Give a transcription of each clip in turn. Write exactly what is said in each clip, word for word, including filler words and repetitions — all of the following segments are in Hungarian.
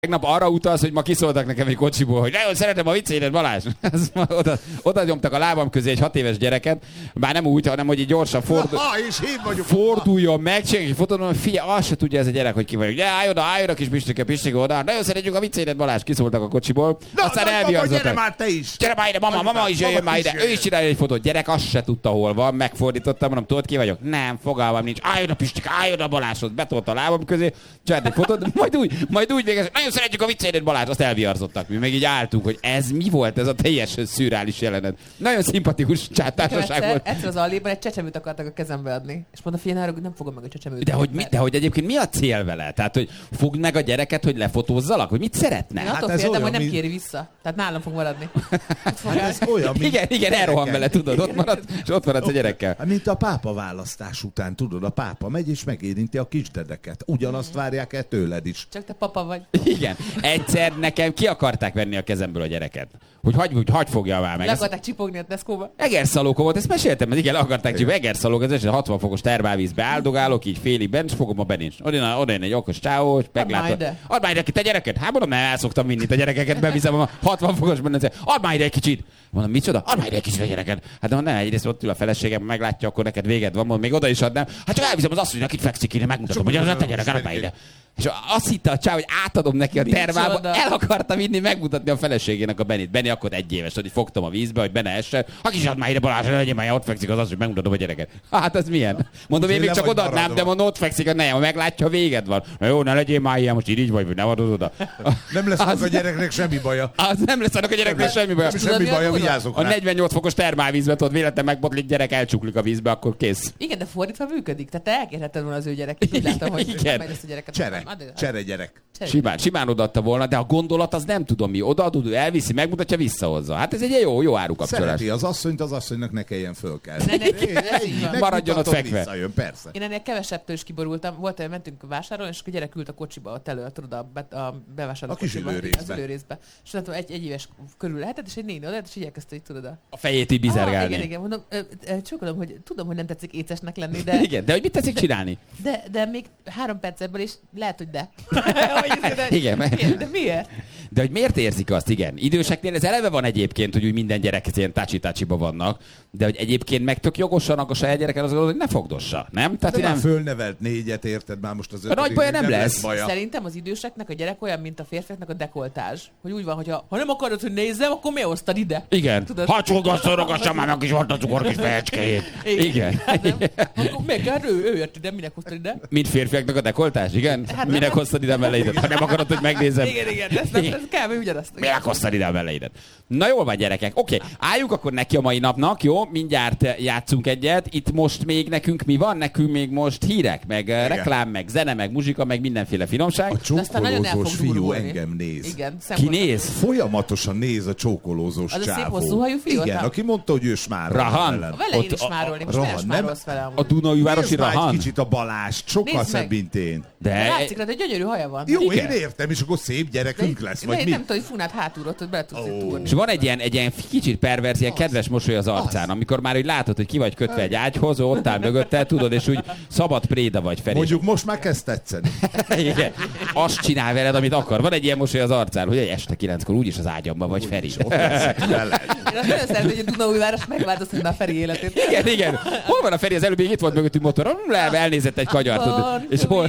Tegnap arra utalsz, hogy ma kiszóltak nekem egy kocsiból, hogy nagyon szeretem a viccédet, Balázs. oda, oda nyomtak a lábam közé egy hat éves gyereket, bár nem úgy, hanem hogy így gyorsan fordul, ha, és én vagyok. forduljon meg, csinálj egy fotót, mondom, figyelj, azt se tudja ez a gyerek, hogy ki vagyok. De állj oda, állj oda, kis Pistike, Pistike oda. Nagyon szeretjük a viccédet, Balázs, kiszóltak a kocsiból. Na, aztán na, elviarzottak. Gyere már te is. Gyere már ide, mama, mama is jöjjön már ide. Ő is csinálja egy fotót. Gyerek azt se tudta, hol van, megfordítottam, mondom, tudod ki vagyok? Nem, fogalmam nincs. Állj oda, Pistike, állj oda, Balázshoz. Betolta a lábam közé, csinált egy fotót, majd úgy, majd úgy végez. Nagyon szeretjük a viccédet, Balázs, azt elviarzottak. Mi meg így álltunk, hogy ez mi volt, ez a teljesen szürreális jelenet. Nagyon szimpatikus társaság volt. Egyszer az Alliban egy csecsemőt akartak a kezembe adni. És mondta, figyelj, hogy nem fogom meg a csecsemőt. De hogy, mi, de hogy egyébként mi a cél vele? Tehát, hogy fogd meg a gyereket, hogy lefotózzalak? Hogy mit szeretne? Én attól Hát féltem, hogy nem mi... kéri vissza. Tehát nálam fog maradni. Hát ez olyan, mint... Igen, igen, elrohan vele, tudod, ott marad, és ott maradsz a gyerekkel. Hát, mint a pápa választás után, tudod, a pápa megy és megérinti a kisdedeket. Ugyanazt várják el tőled is. Csak te papa vagy. Igen. Egyszer nekem ki akarták venni a kezemből a gyereket. Hogy hagy, hogy hagy fogja már meg. Le akarták csipogni a Tesco-ba. Egerszalóka volt, ezt meséltem, igen, le akarták csipogni. Egerszalóka, ez hatvan fokos termálvízbe áldogálok, így félig bent, és fogom a benincs. Oda, oda jön egy okos csávó, és meglátod. Add már ide ki te gyereket. Hát mondom, nem, el szoktam vinni a gyerekeket, beviszem a hatvan fokos benne. Add már ide egy kicsit. Mondom, micsoda? Add már ide egy kicsit a gyereket. Hát mondom, nem, egyrészt ott ül a feleségem, meglátja, akkor neked véged van, mondom, még oda is adnám. Hát csak elviszem az asszonynak, itt fekszik ide, megmutatom, hogy az a te gyerek, add már ide. És azt hitte a csáv, hogy átadom neki a termába, el akarta vinni, megmutatni a feleségének a Benit. Benni akkor egy éves, hogy fogtam a vízbe, hogy Bene essen. Ha kis add már ide, Balázs, legyen már, ott fekszik az az, hogy megmutatom a gyereket. Hát az milyen? Mondom, én még csak odaadnám, de mondom, ott fekszik a nejem, ha meglátja, véged van. Na jó, ne legyél már ilyen, most így vagy, vagy nem adod oda. Nem lesz az... a gyereknek semmi baja. Az nem lesz annak a gyereknek semmi baja. Semmi baja, vigyázok rá. A negyvennyolc fokos termálvízbe, tudod, véletlen megbotlik gyerek, elcsuklik a vízbe, akkor kész. Igen, de fordítva működik. Tehát te elkérheted volna az ő gyereket. Úgy látom, hogy igen. Ezt a gyereket. Csere, csere gyerek. Simán, simán odaadta volna, de a gondolat az nem tudom mi. Odaadod, ő elviszi, megmutatja, visszahozza. Hát ez egy jó, jó árukapcsolás. Szereti az asszonyt, az asszonynak ne kelljen fölkelni. Ne, ne, ne, maradjon ott fekve. Visszajön, persze. Én ennél kevesebbtől is kiborultam. Volt, hogy mentünk vásárolni, és a gyerek ült a kocsiba, ott elő, tudod, a, be, a bevásárló a kocsiba. Az ülőrészbe. És nem tudom, egy, egy éves körül lehetett, és egy néni oda, és így elkezdte, hogy tudod. A, a fejét így bizergálni. Ah, igen, igen, mondom, csókolom, hogy tudom, hogy nem tetszik écesnek lenni, de... Igen, de hogy mit tetszik csinálni? De, de még három perc ebből is lehet, hogy de. Igen, miért? De miért? De hogy miért érzik azt, igen. Időseknél ez eleve van egyébként, hogy úgy minden gyerek ilyen tácsi-tácsiba vannak, de hogy egyébként meg tök jogosan a saját gyereken az hogy ne fogdossa, nem? Tehát de nem... már fölnevelt négyet, érted már most az ötödik. A nagy baja nem, nem lesz. lesz baja. Szerintem az időseknek a gyerek olyan, mint a férfiaknak a dekoltázs. Hogy úgy van, hogy ha, ha nem akarod, hogy nézzem, akkor miért osztad ide? Igen. Ha csúgasszorogassam már meg is volt a cukor kis fejecskéjét. Igen. Igen. Hát nem. Akkor meg hát ő, ő jött ide, minek hoztad ide? Mint férfiaknak a dekoltázs, igen? Hát minek nem. hoztad ide a melleidet? Ha nem akarod, hogy megnézem. Igen, igen, ezt, ezt, ezt kell, hogy ugyanazt. Minek hoztad ide a melleidet? Na jól van, gyerekek. Oké, okay. Álljunk akkor neki a mai napnak, jó? Mindjárt játszunk egyet. Itt most még nekünk mi van? Nekünk még most hírek, meg igen. Reklám, meg zene, meg muzsika, meg mindenféle finomság. A csókolózós fiú engem néz. Igen, ki néz? Folyamatosan néz a csókolózós az csávó. Az a szép hosszú hajú fiú? Igen, aki mondta, hogy ő smárol. Rahan. A vele én is smárolni. Most miért smárolsz vele amúgy? A Dunaújvárosi Rahan? Nézd kicsit a Balázs, sokkal szebb, mint én. De látszik rá, hogy gyönyörű haja van. Jó, én értem, és akkor szép gyerekünk lesz, vagy mi? Nem tudom, hogy Funát hátulról, hogy bele tudsz túrni. És van egy ilyen, egy ilyen kicsit perverz, ilyen kedves mosoly az arcán, amikor már úgy látod, hogy ki vagy kötve egy ágyhoz, ott áll mögöttel, tudod, és úgy szabad préda vagy, Feri. Mondjuk most már kezd tetszeni. Igen. Azt csinál veled, amit akar. Van egy ilyen mosoly az arcán, hogy este kilenckor úgyis az ágyamban vagy, Feri. Én azt nagyon szeretem, hogy a Dunaújváros megváltoztatna a Feri életét. Igen, igen. Hol van a Feri? Az előbb még itt volt mögöttünk motor. Le, elnézett egy kagyart. És, hol...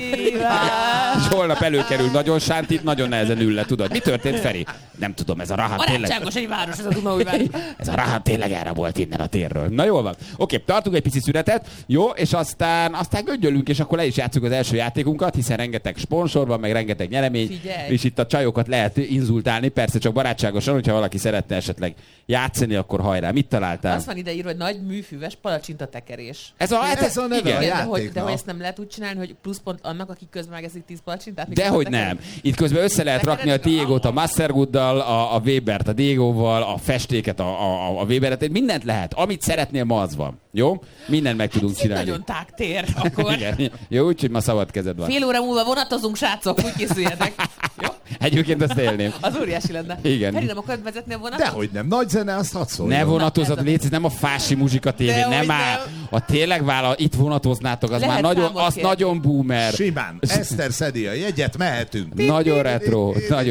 és holnap előkerül nagyon sántit, nagyon nehezen ül le, tudod. Mi történt, Feri? Nem tudom, ez a Rahan tényleg... Barátságos egy város, ez a Dunaújváros. Ez a Rahan tényleg erre volt innen a térről. Na jól van. Oké, tartunk egy pici szünetet, jó, és aztán, aztán göngyölünk, és akkor le is játszunk az első játékunkat, hiszen rengeteg sponsor van, meg rengeteg nyeremény, figyelj. És itt a csajokat lehet inzultálni, persze csak barátságosan, hogyha valaki szeretne esetleg játszani, akkor hajrá. Mit találtál? Azt van ide írva, hogy nagy műfüves palacsintatekerés. Ez a, ez a neve igen. a de, játéknak. hogy, de hogy ezt nem lehet úgy csinálni, hogy pluszpont annak, aki közben megeszik tíz palacsintát? Dehogy nem. Itt közben össze lehet rakni a tiéd Dégót a Masterwooddal, a, a Webert a Dégóval, a festéket a, a, a Weberet, mindent lehet. Amit szeretnél, ma az van. Jó? Mindent meg tudunk Ez csinálni. nagyon tág tér, akkor. Igen. Jó, úgyhogy ma szabad kezed van. Fél óra múlva vonatozunk, srácok, úgy készüljetek. Jó? Egyébként azt élném. Az óriási lenne. Igen. Feri, nem akarod vezetni a vonatot? Dehogy nem. Nagy zene, azt hadd szóljon. Ne vonatozat, légy, nem a Fási Muzsika tévé, Dehogy nem áll. A tényleg vállal, itt vonatoznátok, az Lehet már nagyon, számot az kérni. nagyon boomer. Simán. Eszter szedi a jegyet, mehetünk. Nagyon retro, nagyon